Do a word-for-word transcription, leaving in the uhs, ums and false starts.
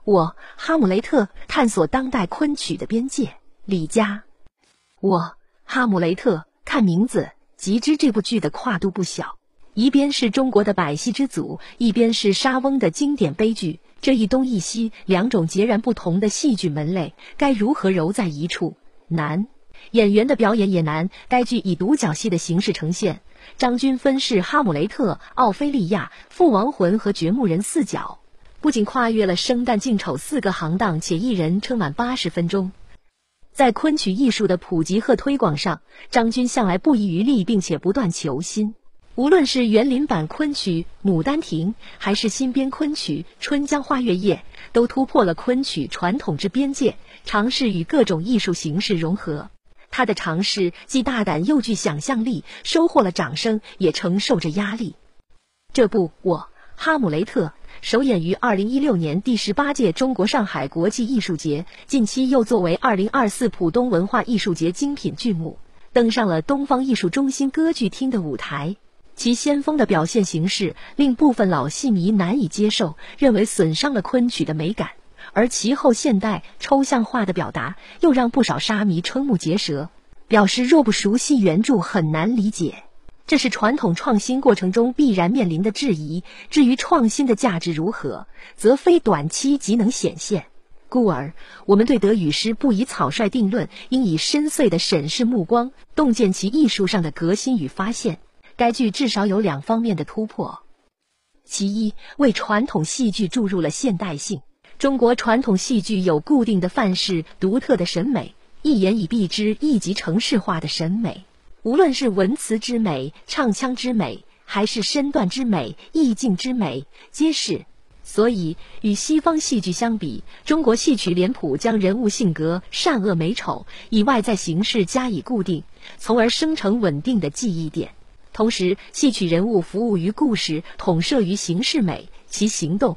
我哈姆雷特探索当代昆曲的边界。李佳。我哈姆雷特看名字即知这部剧的跨度不小，一边是中国的百戏之祖，一边是莎翁的经典悲剧，这一东一西两种截然不同的戏剧门类，该如何揉在一处？难。演员的表演也难。该剧以独角戏的形式呈现，张军分饰哈姆雷特、奥菲利亚、父王魂和掘墓人四角，不仅跨越了生旦净丑四个行当，且一人撑满八十分钟。在昆曲艺术的普及和推广上，张军向来不遗余力，并且不断求新。无论是园林版昆曲《牡丹亭》，还是新编昆曲《春江花月夜》，都突破了昆曲传统之边界，尝试与各种艺术形式融合。他的尝试既大胆又具想象力，收获了掌声，也承受着压力。这部《我哈姆雷特》首演于二零一六年第十八届中国上海国际艺术节，近期又作为二零二四浦东文化艺术节精品剧目，登上了东方艺术中心歌剧厅的舞台。其先锋的表现形式令部分老戏迷难以接受，认为损伤了昆曲的美感，而其后现代抽象化的表达又让不少沙迷瞠目结舌，表示若不熟悉原著很难理解。这是传统创新过程中必然面临的质疑，至于创新的价值如何，则非短期即能显现。故而我们对德语诗不以草率定论，应以深邃的审视目光，洞见其艺术上的革新与发现。该剧至少有两方面的突破。其一，为传统戏剧注入了现代性。中国传统戏剧有固定的范式、独特的审美，一言以蔽之，一级程式化的审美。无论是文词之美、唱腔之美，还是身段之美、意境之美，皆是。所以与西方戏剧相比，中国戏曲脸谱将人物性格、善恶美丑以外在形式加以固定，从而生成稳定的记忆点。同时，戏曲人物服务于故事，统摄于形式美，其行动